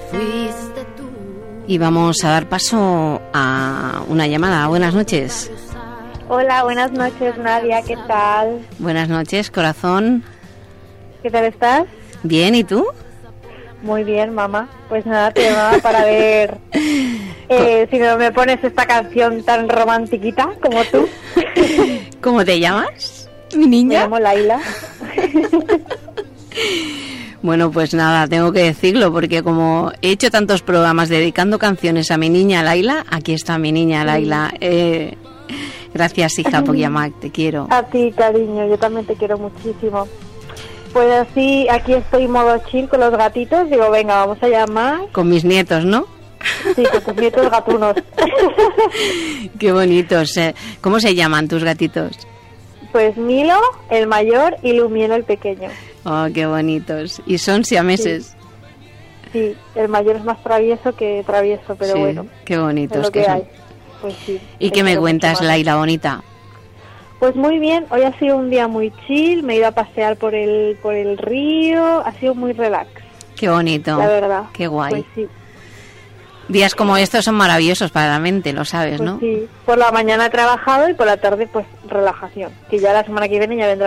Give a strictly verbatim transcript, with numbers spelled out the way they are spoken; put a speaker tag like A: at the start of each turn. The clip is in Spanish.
A: Y vamos a dar paso a una llamada. Buenas noches.
B: Hola, buenas noches, Nadia, ¿qué tal?
A: Buenas noches, corazón.
B: ¿Qué tal estás?
A: Bien, ¿y tú?
B: Muy bien, mamá. Pues nada, te llamaba para ver eh, si no me pones esta canción tan romantiquita como tú.
A: ¿Cómo te llamas, mi niña?
B: Me llamo Laila.
A: Bueno, pues nada, tengo que decirlo, porque como he hecho tantos programas dedicando canciones a mi niña Laila, aquí está mi niña Laila. Eh, gracias, hija, por llamar, te quiero.
B: A ti, cariño, yo también te quiero muchísimo. Pues así, aquí estoy modo chill con los gatitos, digo, venga, vamos a llamar.
A: Con mis nietos, ¿no?
B: Sí, con tus nietos gatunos.
A: Qué bonitos. Eh. ¿Cómo se llaman tus gatitos?
B: Pues Milo, el mayor, y Lumielo, el pequeño.
A: Oh, qué bonitos. ¿Y son siameses?
B: Sí, sí, el mayor es más travieso que travieso, pero
A: sí,
B: bueno.
A: Qué bonitos
B: es lo
A: que,
B: que
A: son.
B: Hay. Pues sí.
A: ¿Y qué me cuentas, Laila, bonita?
B: Pues muy bien, hoy ha sido un día muy chill, me he ido a pasear por el por el río, ha sido muy relax.
A: Qué bonito.
B: La verdad.
A: Qué guay.
B: Pues sí.
A: Días como estos son maravillosos para la mente, lo sabes,
B: pues
A: ¿no?
B: Sí, por la mañana he trabajado y por la tarde pues relajación, que ya la semana que viene ya vendrá